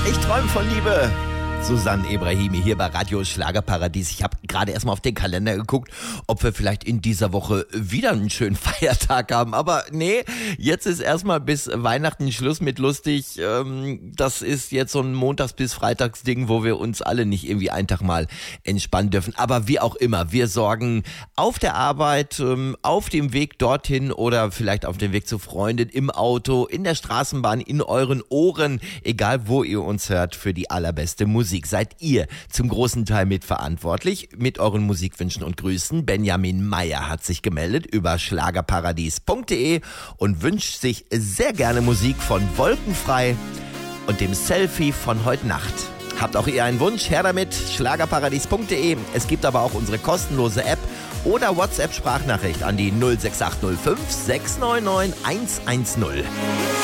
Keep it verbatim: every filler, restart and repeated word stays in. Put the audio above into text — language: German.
Ich träume von Liebe. Susanne Ebrahimi hier bei Radio Schlagerparadies. Ich habe gerade erstmal auf den Kalender geguckt, ob wir vielleicht in dieser Woche wieder einen schönen Feiertag haben. Aber nee, jetzt ist erstmal bis Weihnachten Schluss mit lustig. Ähm, das ist jetzt so ein Montags- bis Freitagsding, wo wir uns alle nicht irgendwie einen Tag mal entspannen dürfen. Aber wie auch immer, wir sorgen auf der Arbeit, ähm, auf dem Weg dorthin oder vielleicht auf dem Weg zu Freunden, im Auto, in der Straßenbahn, in euren Ohren, egal wo ihr uns hört, für die allerbeste Musik. Seid ihr zum großen Teil mitverantwortlich mit euren Musikwünschen und Grüßen. Benjamin Meyer hat sich gemeldet über schlagerparadies punkt de und wünscht sich sehr gerne Musik von Wolkenfrei und dem Selfie von heute Nacht. Habt auch ihr einen Wunsch? Her damit, schlagerparadies punkt de. Es gibt aber auch unsere kostenlose App oder WhatsApp-Sprachnachricht an die null sechs acht null fünf sechs neun neun eins eins null.